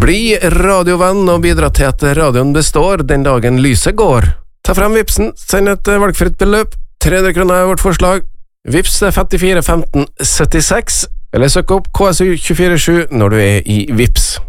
Bli radiovenn og bidra til at radioen består den dagen lyset går. Ta frem Vipsen, send et valgfritt beløp. 300 kroner er vårt forslag. Vips er 54 15 76, eller søk opp KSU 247 når du er i Vips.